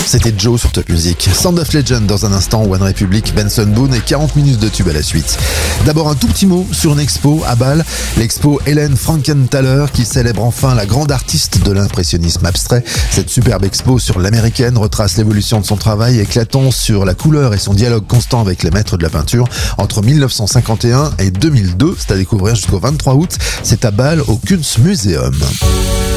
C'était Joe sur Top Music. Sound of Legend dans un instant, One Republic, Benson Boone et 40 minutes de tube à la suite. D'abord un tout petit mot sur une expo à Bâle, l'expo Helen Frankenthaler qui célèbre enfin la grande artiste de l'impressionnisme abstrait. Cette superbe expo sur l'américaine retrace l'évolution de son travail éclatant sur la couleur et son dialogue constant avec les maîtres de la peinture entre 1951 et 2002. C'est à découvrir jusqu'au 23 août. C'est à Bâle au Kunstmuseum.